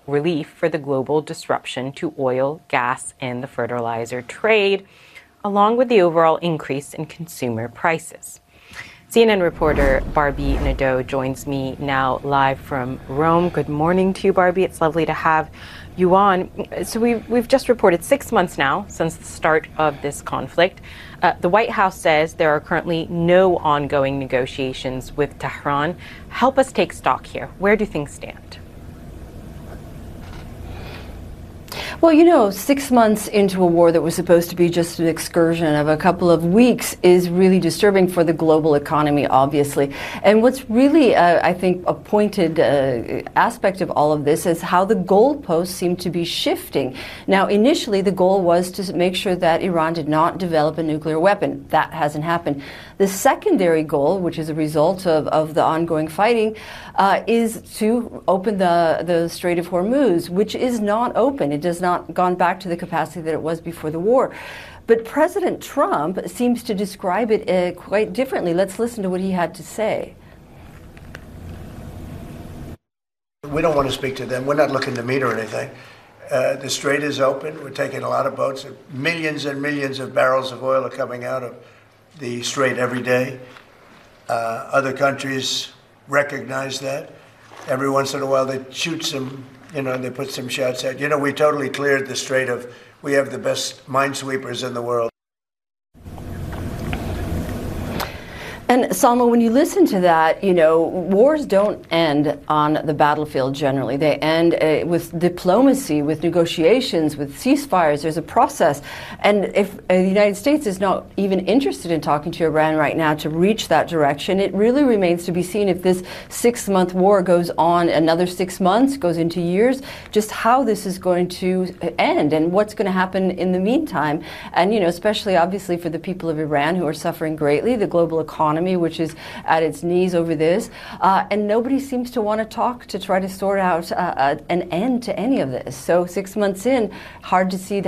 relief for the global disruption to oil, gas, and the fertilizer trade, along with the overall increase in consumer prices. CNN reporter Barbie Nadeau joins me now live from Rome. Good morning to you, Barbie. It's lovely to have you on. So we've just reported 6 months now since the start of this conflict. The White House says there are currently no ongoing negotiations with Tehran. Help us take stock here. Where do things stand? Well, 6 months into a war that was supposed to be just an excursion of a couple of weeks is really disturbing for the global economy, obviously. And what's really, I think, a pointed aspect of all of this is how the goalposts seem to be shifting. Now, initially, the goal was to make sure that Iran did not develop a nuclear weapon. That hasn't happened. The secondary goal, which is a result of the ongoing fighting, is to open the Strait of Hormuz, which is not open. It does not gone back to the capacity that it was before the war. But President Trump seems to describe it quite differently. Let's listen to what he had to say. We don't want to speak to them. We're not looking to meet or anything. The strait is open. We're taking a lot of boats. Millions and millions of barrels of oil are coming out of the strait every day. Other countries recognize that. Every once in a while they shoot some, they put some shots out. We totally cleared the strait of, we have the best minesweepers in the world. And Salma, when you listen to that, wars don't end on the battlefield generally. They end with diplomacy, with negotiations, with ceasefires. There's a process. And if the United States is not even interested in talking to Iran right now to reach that direction, it really remains to be seen if this 6-month war goes on another 6 months, goes into years, just how this is going to end and what's going to happen in the meantime. And, especially obviously for the people of Iran who are suffering greatly, the global economy, which is at its knees over this, and nobody seems to want to talk to try to sort out an end to any of this. So 6 months in, hard to see